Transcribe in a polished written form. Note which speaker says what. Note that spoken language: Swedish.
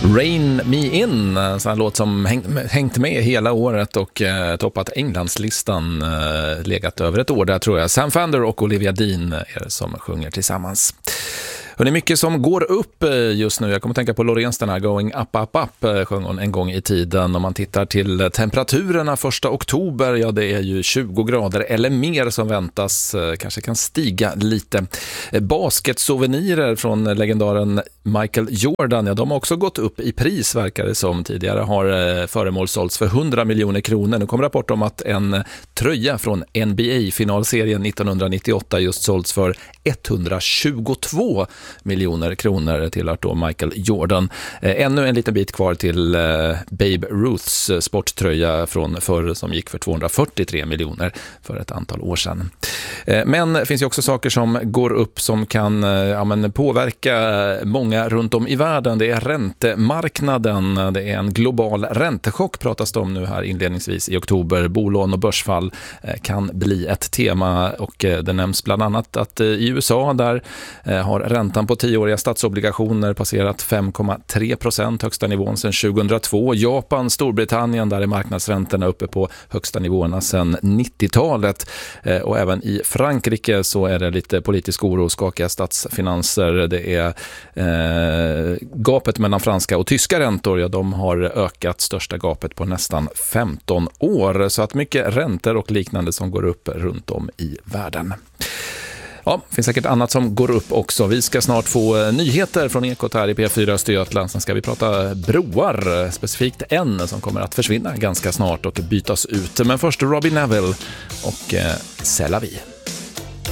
Speaker 1: Rain Me In, en sån här låt som hängt med hela året och toppat Englandslistan, legat över ett år där tror jag. Sam Fender och Olivia Dean är det som sjunger tillsammans. Och det är mycket som går upp just nu. Jag kommer att tänka på Loreens, den här Going Up Up Up sjöng hon en gång i tiden. Om man tittar till temperaturerna 1 oktober, ja det är ju 20 grader eller mer som väntas. Kanske kan stiga lite. Basketsouvenirer från legendaren Michael Jordan, ja de har också gått upp i pris verkar det som. Tidigare har föremål sålts för 100 miljoner kronor. Nu kom rapport om att en tröja från NBA-finalserien 1998 just sålts för 122 miljoner kronor till att då Michael Jordan. Ännu en liten bit kvar till Babe Ruths sporttröja från förr som gick för 243 miljoner för ett antal år sedan. Men det finns ju också saker som går upp som kan påverka många runt om i världen. Det är räntemarknaden. Det är en global räntechock pratas det om nu här inledningsvis i oktober. Bolån och börsfall kan bli ett tema och det nämns bland annat att i USA där har räntan på 10-åriga statsobligationer passerat 5,3%, högsta nivån sedan 2002. Japan, Storbritannien, där är marknadsräntorna uppe på högsta nivåerna sedan 90-talet. Och även i Frankrike så är det lite politisk oro, skakiga statsfinanser. Det är gapet mellan franska och tyska räntor, ja de har ökat, största gapet på nästan 15 år. Så att mycket räntor och liknande som går upp runt om i världen. Ja, det finns säkert annat som går upp också. Vi ska snart få nyheter från Ekot här i P4 Östergötland. Sen ska vi prata broar, specifikt en som kommer att försvinna ganska snart och bytas ut. Men först Robbie Neville och C'est la vie.